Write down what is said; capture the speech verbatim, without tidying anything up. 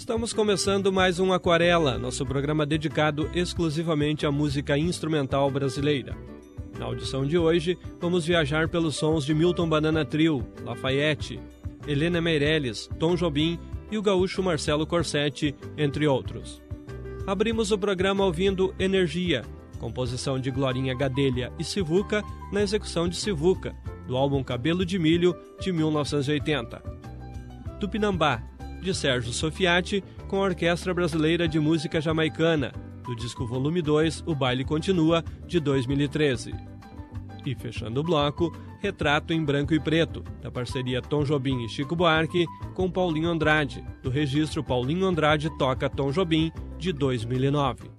Estamos começando mais um Aquarela, nosso programa dedicado exclusivamente à música instrumental brasileira. Na audição de hoje, vamos viajar pelos sons de Milton Banana Trio, Lafayette, Helena Meirelles, Tom Jobim e o gaúcho Marcelo Corsetti, entre outros. Abrimos o programa ouvindo Energia, composição de Glorinha Gadelha e Sivuca, na execução de Sivuca, do álbum Cabelo de Milho, de mil novecentos e oitenta. Tupinambá, de Sérgio Sofiati, com a Orquestra Brasileira de Música Jamaicana, do disco Volume dois, O Baile Continua, de dois mil e treze. E fechando o bloco, Retrato em Branco e Preto, da parceria Tom Jobim e Chico Buarque, com Paulinho Andrade, do registro Paulinho Andrade Toca Tom Jobim, de dois mil e nove.